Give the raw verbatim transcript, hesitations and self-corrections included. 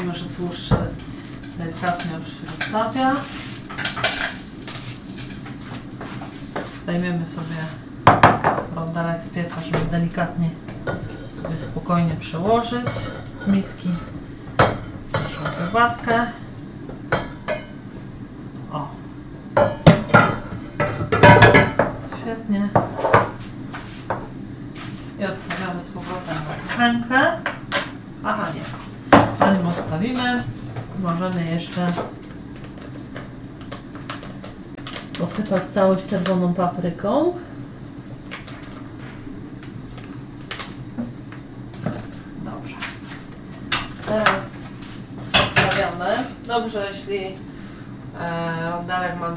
Widzimy, że tłuszcz delikatnie już się rozstawia. Zdejmiemy sobie rondelek z pieca, żeby delikatnie sobie spokojnie przełożyć z miski naszą kiełbaskę. O! Świetnie. I odstawiamy z powrotem na kuchenkę. Aha, nie. Zanim odstawimy, możemy jeszcze posypać całość czerwoną papryką. Dobrze. Teraz odstawiamy. Dobrze, jeśli e, rondelek ma